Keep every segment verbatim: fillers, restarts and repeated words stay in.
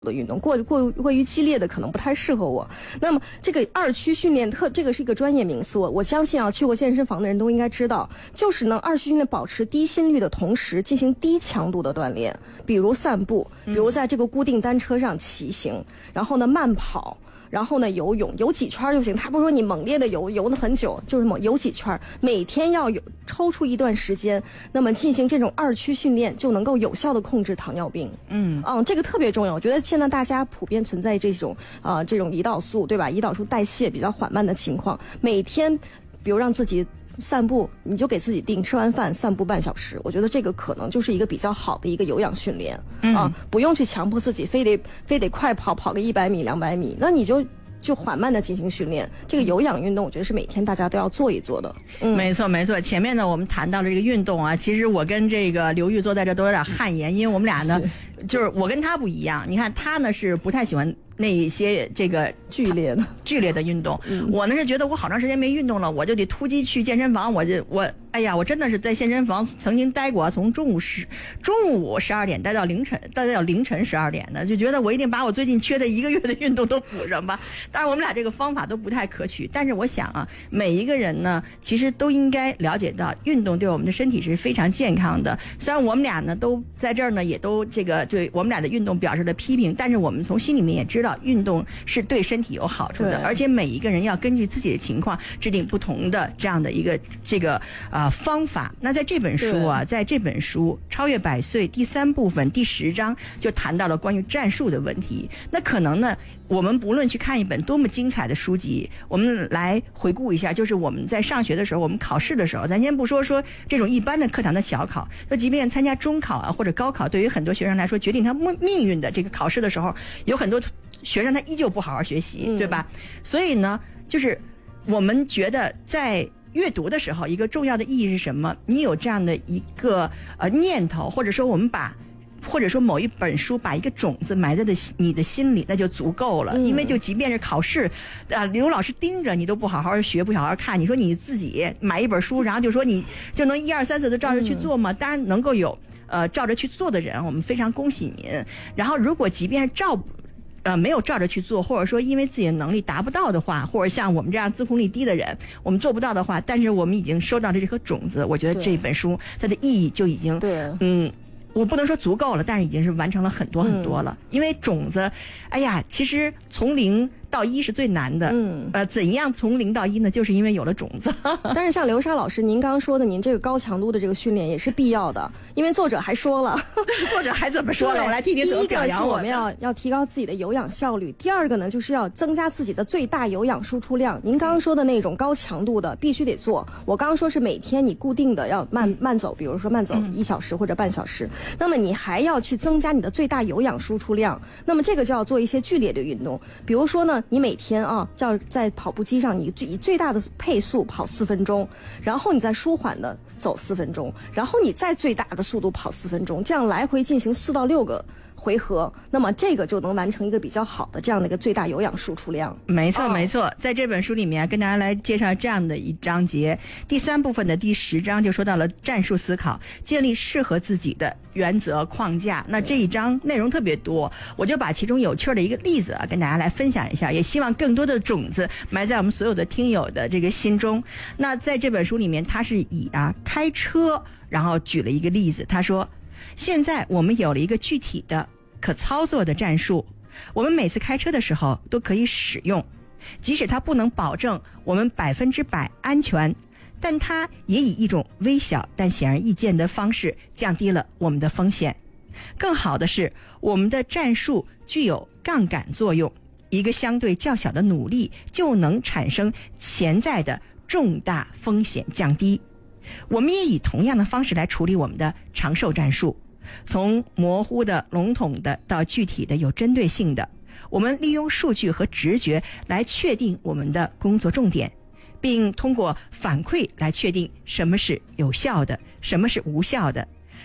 的运动，过过过于激烈的可能不太适合我。那么这个二区训练特这个是一个专业名词，我我相信啊，去过健身房的人都应该知道，就是呢二区训练保持低心率的同时进行低强度的锻炼，比如散步，比如在这个固定单车上骑行，嗯、然后呢慢跑。然后呢，游泳游几圈就行。他不是说你猛烈的游游了很久，就是猛游几圈，每天要有抽出一段时间，那么进行这种二区训练，就能够有效的控制糖尿病。嗯嗯，这个特别重要。我觉得现在大家普遍存在这种啊、呃、这种胰岛素对吧？胰岛素代谢比较缓慢的情况，每天比如让自己散步，你就给自己定吃完饭散步半小时，我觉得这个可能就是一个比较好的一个有氧训练、嗯、啊，不用去强迫自己非得非得快跑跑个一百米两百米，那你就就缓慢的进行训练。这个有氧运动我觉得是每天大家都要做一做的。 嗯，没错没错。前面呢我们谈到了这个运动啊，其实我跟这个刘玉坐在这都有点汗颜，因为我们俩呢就是我跟他不一样，你看他呢是不太喜欢那一些这个剧烈的剧烈的运动、嗯、我呢是觉得我好长时间没运动了，我就得突击去健身房，我就我哎呀我真的是在健身房曾经待过，从中午十中午十二点待到凌晨待到凌晨十二点的，就觉得我一定把我最近缺的一个月的运动都补上吧。当然我们俩这个方法都不太可取，但是我想啊，每一个人呢其实都应该了解到运动对我们的身体是非常健康的。虽然我们俩呢都在这儿呢也都这个对我们俩的运动表示了批评，但是我们从心里面也知道运动是对身体有好处的，而且每一个人要根据自己的情况制定不同的这样的一个这个啊、呃、方法。那在这本书啊，在这本书《超越百岁》第三部分第十章就谈到了关于战术的问题。那可能呢我们不论去看一本多么精彩的书籍，我们来回顾一下，就是我们在上学的时候，我们考试的时候，咱先不说说这种一般的课堂的小考，就即便参加中考啊或者高考，对于很多学生来说决定他命运的这个考试的时候，有很多学生他依旧不好好学习、嗯、对吧？所以呢就是我们觉得在阅读的时候一个重要的意义是什么？你有这样的一个呃念头，或者说我们把或者说某一本书把一个种子埋在的你的心里，那就足够了、嗯、因为就即便是考试啊，刘老师盯着你都不好好学不好好看，你说你自己买一本书然后就说你就能一二三四的照着去做吗、嗯、当然能够有呃照着去做的人，我们非常恭喜您。然后如果即便是照呃，没有照着去做，或者说因为自己的能力达不到的话，或者像我们这样自控力低的人我们做不到的话，但是我们已经收到了这颗种子，我觉得这本书它的意义就已经对嗯我不能说足够了，但是已经是完成了很多很多了、嗯、因为种子哎呀其实从零到一是最难的，嗯，呃，怎样从零到一呢？就是因为有了种子。 但是像刘莎老师您刚刚说的，您这个高强度的这个训练也是必要的，因为作者还说了， 作者还怎么说了？我来听听怎么表扬我。 第一个是我们要要提高自己的有氧效率，第二个呢就是要增加自己的最大有氧输出量。您刚刚说的那种高强度的必须得做，我刚刚说是每天你固定的要慢、嗯、慢走，比如说慢走一小时或者半小时、嗯，那么你还要去增加你的最大有氧输出量，那么这个就要做一些剧烈的运动，比如说呢。你每天啊，要在跑步机上，你以最大的配速跑四分钟，然后你再舒缓的走四分钟，然后你再最大的速度跑四分钟，这样来回进行四到六个回合，那么这个就能完成一个比较好的这样的一个最大有氧输出量。 没错没错，在这本书里面跟大家来介绍这样的一章节，第三部分的第十章就说到了战术思考，建立适合自己的原则框架。那这一章内容特别多，我就把其中有趣的一个例子啊跟大家来分享一下，也希望更多的种子埋在我们所有的听友的这个心中。那在这本书里面他是以啊开车然后举了一个例子，他说现在我们有了一个具体的可操作的战术，我们每次开车的时候都可以使用，即使它不能保证我们百分之百安全，但它也以一种微小但显而易见的方式降低了我们的风险。更好的是，我们的战术具有杠杆作用，一个相对较小的努力就能产生潜在的重大风险降低。我们也以同样的方式来处理我们的长寿战术，从模糊的、笼统的到具体的、有针对性的，我们利用数据和直觉来确定我们的工作重点，并通过反馈来确定什么是有效的，什么是无效的。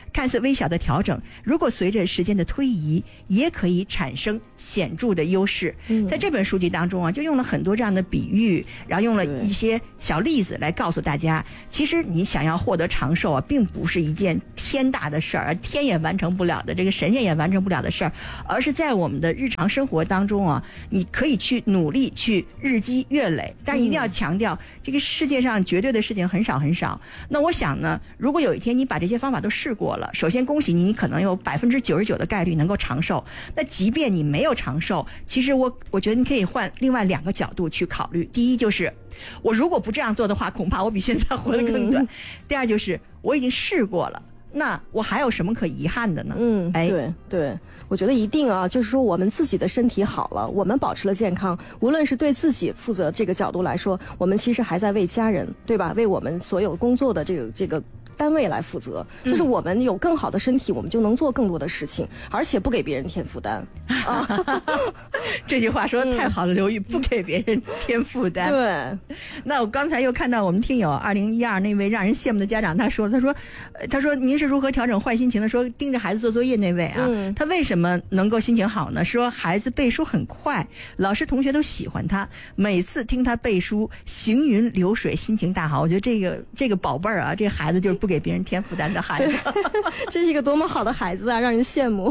看似微小的调整，如果随着时间的推移，也可以产生显著的优势。 嗯、 在这本书籍当中啊，就用了很多这样的比喻，然后用了一些小例子来告诉大家，其实你想要获得长寿啊，并不是一件天大的事儿，天也完成不了的，这个神仙也完成不了的事儿，而是在我们的日常生活当中啊，你可以去努力去日积月累，但一定要强调，嗯、这个世界上绝对的事情很少很少。那我想呢，如果有一天你把这些方法都试过了，首先恭喜你，你可能有百分之九十九的概率能够长寿。那即便你没有长寿，其实我我觉得你可以换另外两个角度去考虑。第一就是，我如果不这样做的话，恐怕我比现在活得更短。嗯、第二就是，我已经试过了。那我还有什么可遗憾的呢？ 嗯，哎，对对，我觉得一定啊，就是说我们自己的身体好了，我们保持了健康，无论是对自己负责这个角度来说，我们其实还在为家人，对吧？为我们所有工作的这个这个单位来负责，就是我们有更好的身体，我们就能做更多的事情，而且不给别人添负担。啊， 这句话说的太好了，刘玉，不给别人添负担。 对， 那我刚才又看到我们听友二零一二那位让人羡慕的家长，他说，他说，呃、他说您是如何调整坏心情的？说盯着孩子做作业那位啊，嗯、他为什么能够心情好呢？说孩子背书很快，老师同学都喜欢他，每次听他背书，行云流水，心情大好。我觉得这个这个宝贝儿啊，这个孩子就是不给别人添负担的孩子。 这是一个多么好的孩子啊，让人羡慕。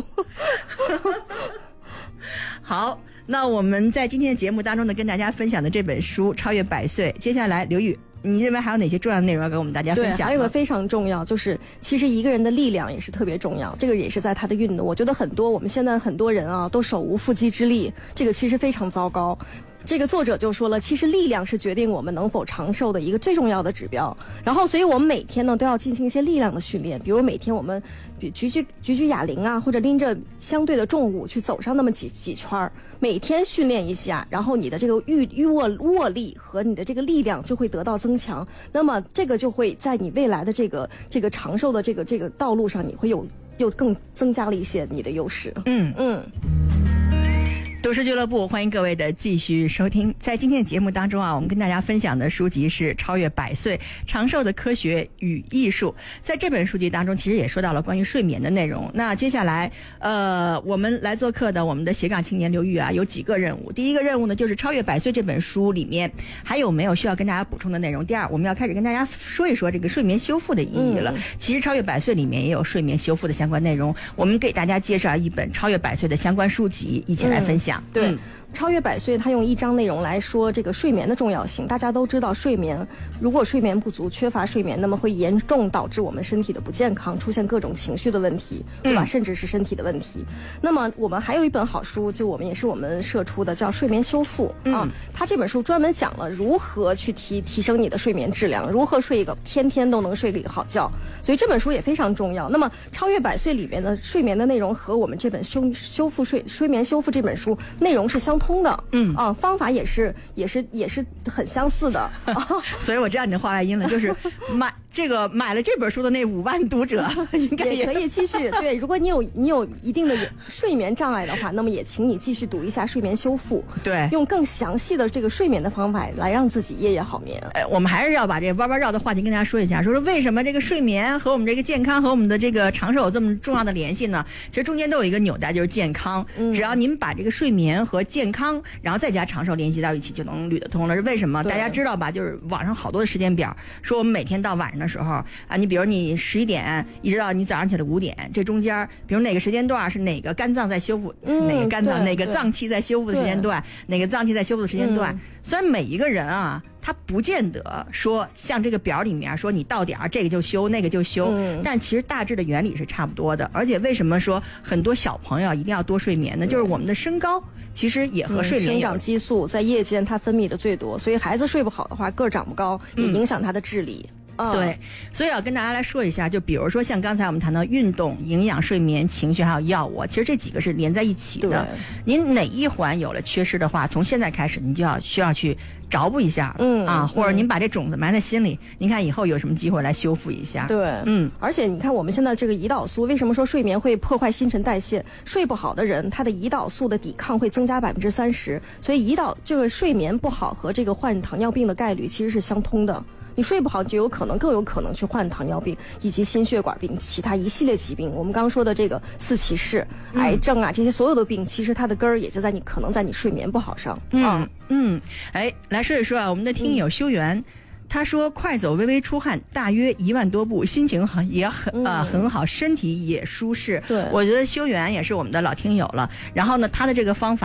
好，那我们在今天的节目当中呢，跟大家分享的这本书《超越百岁》，接下来刘宇，你认为还有哪些重要的内容要跟我们大家分享？ 对，还有一个非常重要，就是其实一个人的力量也是特别重要，这个也是在他的运动。我觉得很多我们现在很多人啊，都手无缚鸡之力，这个其实非常糟糕。这个作者就说了，其实力量是决定我们能否长寿的一个最重要的指标。然后，所以我们每天呢都要进行一些力量的训练，比如每天我们比举举举举哑铃啊，或者拎着相对的重物去走上那么几几圈，每天训练一下，然后你的这个预预握握力和你的这个力量就会得到增强。那么这个就会在你未来的这个这个长寿的这个这个道路上，你会有又更增加了一些你的优势。 嗯嗯。都市俱乐部，欢迎各位的继续收听。在今天的节目当中啊，我们跟大家分享的书籍是《超越百岁：长寿的科学与艺术》。在这本书籍当中，其实也说到了关于睡眠的内容。那接下来，呃，我们来做客的我们的斜杠青年刘玉啊，有几个任务。第一个任务呢，就是《超越百岁》这本书里面还有没有需要跟大家补充的内容？第二，我们要开始跟大家说一说这个睡眠修复的意义了。嗯、其实《超越百岁》里面也有睡眠修复的相关内容。我们给大家介绍一本《超越百岁》的相关书籍，一起来分享。 嗯对、嗯，超越百岁，它用一章内容来说这个睡眠的重要性。大家都知道，睡眠如果睡眠不足、缺乏睡眠，那么会严重导致我们身体的不健康，出现各种情绪的问题，对吧？嗯、甚至是身体的问题。那么我们还有一本好书，就我们也是我们社出的，叫《睡眠修复》嗯、啊。它这本书专门讲了如何去提提升你的睡眠质量，如何睡一个天天都能睡个一个好觉。所以这本书也非常重要。那么《超越百岁》里面的睡眠的内容和我们这本修修复睡睡眠修复这本书内容是相通的，嗯啊，方法也是也是也是很相似的，啊、 所以我知道你的话外音了，就是买这个买了这本书的那五万读者，应该也, 也可以继续对。如果你有你有一定的睡眠障碍的话，那么也请你继续读一下《睡眠修复》， 对， 用更详细的这个睡眠的方法来让自己夜夜好眠。 哎，我们还是要把这弯弯绕的话题跟大家说一下，说说为什么这个睡眠和我们这个健康和我们的这个长寿有这么重要的联系呢？其实中间都有一个纽带，就是健康。嗯、只要您把这个睡眠和健康，然后再加长寿联系到一起，就能捋得通了。是为什么？大家知道吧？就是网上好多的时间表，说我们每天到晚上的时候啊，你比如你十一点一直到你早上起来五点，这中间，比如哪个时间段是哪个肝脏在修复，嗯、哪个肝脏哪个脏器在修复的时间段，哪个脏器在修复的时间段。嗯、虽然每一个人啊，他不见得说像这个表里面说你到点儿这个就修那个就修，嗯、但其实大致的原理是差不多的。而且为什么说很多小朋友一定要多睡眠呢？就是我们的身高其实也和睡眠有、嗯、 生长激素在夜间它分泌的最多，所以孩子睡不好的话，个儿长不高，也影响他的智力。 嗯、对，所以要跟大家来说一下，就比如说像刚才我们谈到运动、营养、睡眠、情绪还有药物，其实这几个是连在一起的。您哪一环有了缺失的话，从现在开始您就要需要去找补一下，嗯啊，或者您把这种子埋在心里，您看以后有什么机会来修复一下。 对，嗯，而且你看我们现在这个胰岛素，为什么说睡眠会破坏新陈代谢？睡不好的人，他的胰岛素的抵抗会增加百分之三十，所以胰岛这个睡眠不好和这个患糖尿病的概率其实是相通的。 你睡不好，就有可能更有可能去患糖尿病以及心血管病，其他一系列疾病。我们刚刚说的这个四骑士、嗯、癌症啊，这些所有的病，其实它的根儿也就在你可能在你睡眠不好上。 嗯、 啊、 嗯，哎，来说一说啊，我们的听友修缘。嗯，他说快走微微出汗，大约一万多步，心情很也很呃很好，身体也舒适。 对， 我觉得修缘也是我们的老听友了。然后呢，他的这个方法